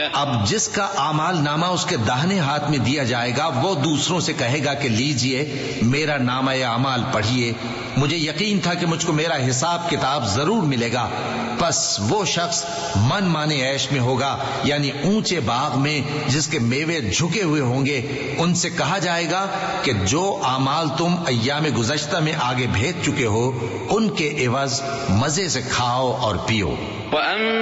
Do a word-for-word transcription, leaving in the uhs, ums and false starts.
अब जिसका आमाल नामा उसके दाहिने हाथ में दिया जाएगा वो दूसरों से कहेगा कि लीजिए मेरा नामा या अमाल पढ़िए, मुझे यकीन था कि मुझको मेरा हिसाब किताब जरूर मिलेगा। बस वो शख्स मन माने ऐश में होगा, यानी ऊंचे बाग में जिसके मेवे झुके हुए होंगे। उनसे कहा जाएगा कि जो आमाल तुम अय्याम गुज़श्ता में आगे भेज चुके हो उनके एवज मजे से खाओ और पियो।